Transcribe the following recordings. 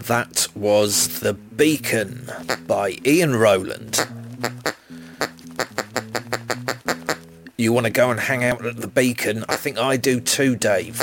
That was The Beacon by Ian Rowland. You want to go and hang out at The Beacon? I think I do too, Dave.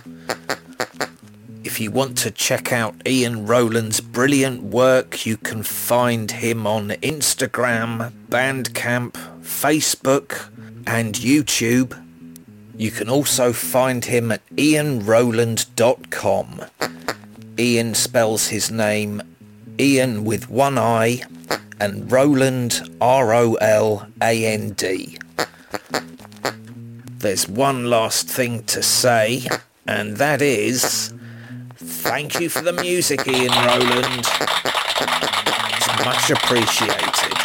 If you want to check out Ian Rowland's brilliant work, you can find him on Instagram, Bandcamp, Facebook and YouTube. You can also find him at ianrowland.com. Ian spells his name Ian with one I and Rowland Roland. There's one last thing to say, and that is thank you for the music, Ian Rowland. It's much appreciated.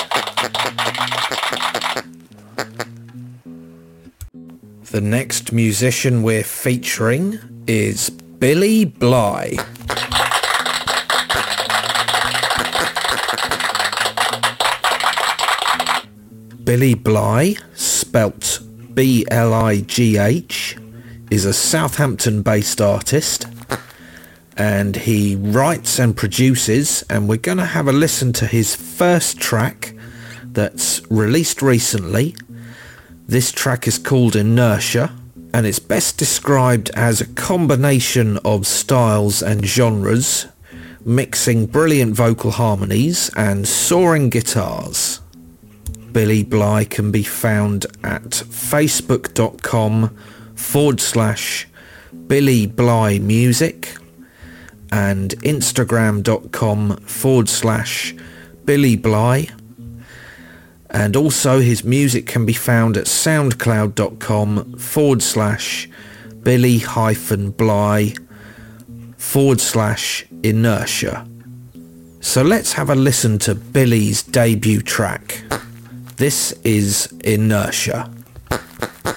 The next musician we're featuring is Billy Bly. Billy Bly, spelt B-L-I-G-H, is a Southampton-based artist, and he writes and produces, and we're going to have a listen to his first track that's released recently. This track is called Inertia, and it's best described as a combination of styles and genres, mixing brilliant vocal harmonies and soaring guitars. Billy Bly can be found at facebook.com/Billy Bly Music and instagram.com/Billy Bly. And also his music can be found at soundcloud.com/Billy-Bly/Inertia. So let's have a listen to Billy's debut track. This is Inertia.